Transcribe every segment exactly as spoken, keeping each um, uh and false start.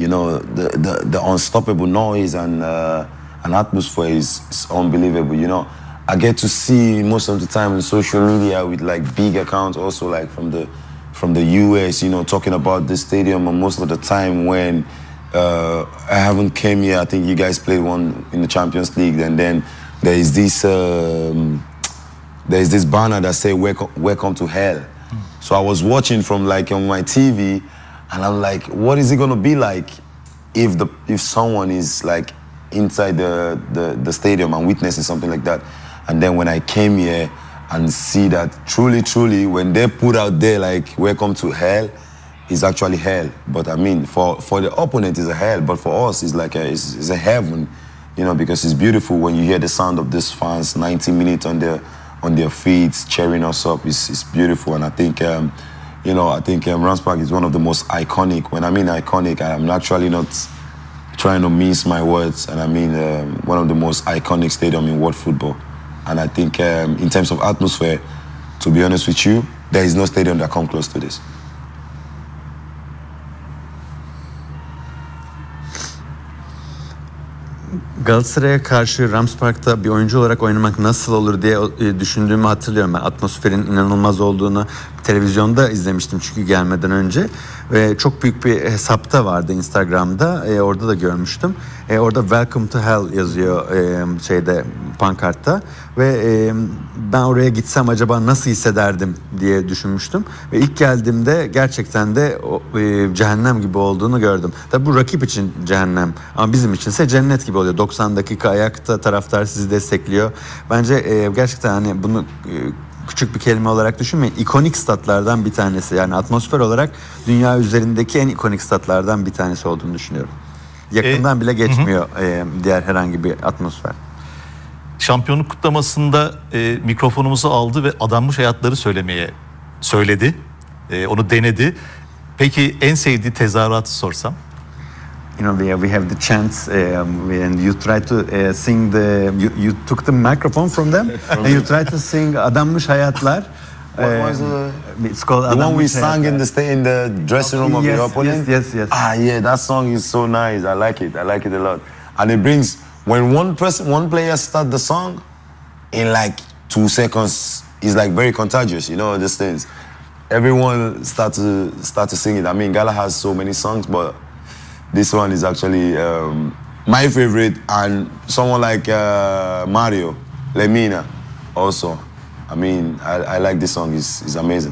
You know, the the, the unstoppable noise and uh, and atmosphere is, is unbelievable. You know, I get to see most of the time on social media with like big accounts, also like from the from the U S. You know, talking about this stadium, and most of the time when uh, I haven't came here, I think you guys played one in the Champions League, and then there is this um, there is this banner that say welcome, welcome to hell. Mm. So I was watching from like on my T V, and I'm like, what is it gonna be like if the if someone is like inside the, the, the stadium and witnessing something like that? And then when I came here and see that truly, truly, when they put out there like welcome to hell, it's actually hell. But I mean, for, for the opponent it's a hell, but for us it's like a, it's, it's a heaven, you know, because it's beautiful when you hear the sound of these fans ninety minutes on their on their feet cheering us up. It's, it's beautiful. And I think um, you know, I think um, Rams Park is one of the most iconic. When I mean iconic, I'm actually not trying to mince my words, and I mean um, one of the most iconic stadium in world football. And I think um, in terms of atmosphere, to be honest with you, there is no stadium that comes close to this. Galatasaray'a karşı Rams Park'ta bir oyuncu olarak oynamak nasıl olur diye düşündüğümü hatırlıyorum. Ben atmosferin inanılmaz olduğunu televizyonda izlemiştim çünkü gelmeden önce. Ve çok büyük bir hesapta vardı Instagram'da. E, orada da görmüştüm. E, orada Welcome to Hell yazıyor e, şeyde pankartta. Ve e, ben oraya gitsem acaba nasıl hissederdim diye düşünmüştüm. Ve ilk geldiğimde gerçekten de o, e, cehennem gibi olduğunu gördüm. Tabii bu rakip için cehennem ama bizim içinse cennet gibi oluyor. doksan dakika ayakta taraftar sizi destekliyor. Bence e, gerçekten hani bunu e, küçük bir kelime olarak düşünmeyin. İkonik statlardan bir tanesi. Yani atmosfer olarak dünya üzerindeki en ikonik statlardan bir tanesi olduğunu düşünüyorum. Yakından e, bile geçmiyor hı hı. E, diğer herhangi bir atmosfer. Şampiyonluk kutlamasında e, mikrofonumuzu aldı ve adanmış hayatları söylemeye söyledi. E, onu denedi. Peki en sevdiği tezahüratı sorsam? You know, we, we have the chance, um, and you try to uh, sing the. You, you took the microphone from them, and you try to sing "Adanmış Hayatlar." What was the? It's called the one we Hayatlar. sang in the stay in the dressing room of yes, the opponent. Yes, yes, yes. Ah, yeah, that song is so nice. I like it. I like it a lot, and it brings when one person, one player start the song, in like two seconds, it's like very contagious. You know, these things. Everyone start to start to sing it. I mean, Gala has so many songs, but this one is actually um, my favorite, and someone like uh, Mario Lemina also. I mean, I, I like this song. It's, it's amazing.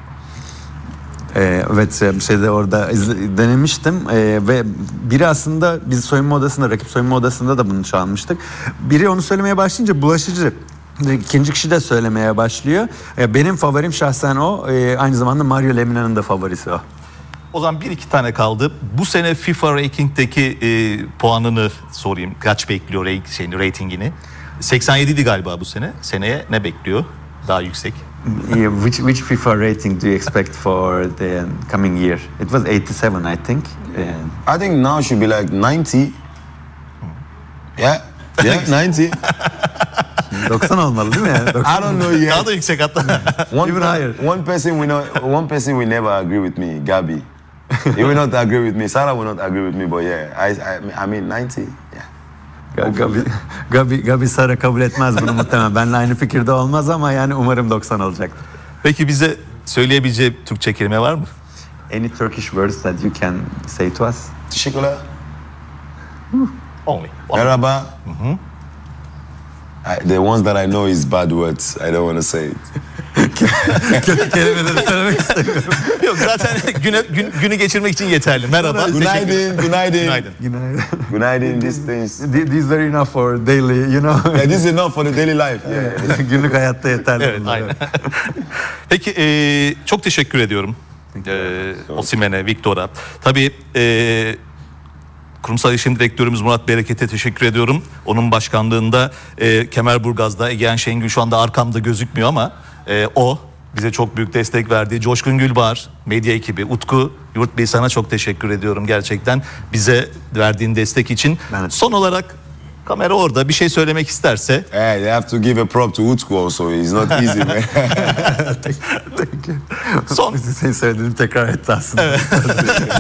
Ee, evet, bir şeyde orada izle, denemiştim ee, ve biri aslında biz soyunma odasında, rakip soyunma odasında da bunu çalmıştık. Biri onu söylemeye başlayınca bulaşıcı. İkinci kişi de söylemeye başlıyor. Ee, benim favorim şahsen o. Ee, aynı zamanda Mario Lemina'nın da favorisi o. O zaman bir iki tane kaldı. Bu sene FIFA Ranking'deki e, puanını sorayım. Kaç bekliyor rank, şeyini, ratingini? seksen yedi idi galiba bu sene. Seneye ne bekliyor? Daha yüksek. Yeah, which which FIFA rating do you expect for the coming year? It was eighty-seven, I think. Uh, I think now should be like ninety. Yeah, yeah, ninety. doksan olmalı değil mi? I don't know yet. Daha da yüksek hatta. One, Even higher. One person we know, one person will never agree with me, Gabi. He will not agree with me. Sarah will not agree with me, but yeah, I I, I mean ninety. Yeah. Gabi, Gabi, Gabi Sara kabul etmez bunu muhtemelen. Benimle aynı fikirde olmaz ama yani umarım doksan olacak. Peki bize söyleyebileceği Türkçe kelime var mı? Any Turkish words that you can say to us? Teşekkürler. Only. Merhaba. Mm-hmm. I, the ones that I know is bad words. I don't want to say it. Kötü kelimeleri söylemek istemiyorum. Yok, zaten güne, gün, günü geçirmek için yeterli. Merhaba. Günaydın, günaydın. Günaydın. Günaydın. Günaydın, these things. These are enough for daily, you know. Yeah, this is enough for the daily life. Yeah. Günlük hayatta yeterli. Evet, aynen. Peki, e, çok teşekkür ediyorum. E, Osimhen'e, Victor'a. Tabii e, Kurumsal İletişim Direktörümüz Murat Bereket'e teşekkür ediyorum. Onun başkanlığında e, Kemerburgaz'da Egehan Şengül şu anda arkamda gözükmüyor ama e, o bize çok büyük destek verdi. Coşkun Gülbahar, medya ekibi, Utku Yurtbey, sana çok teşekkür ediyorum gerçekten bize verdiğin destek için. Evet. Son olarak kamera orada, bir şey söylemek isterse. Hey, they have to give a prop to Utku also. It's not easy, man. Son. Senin söylediğini tekrar etti aslında. Evet.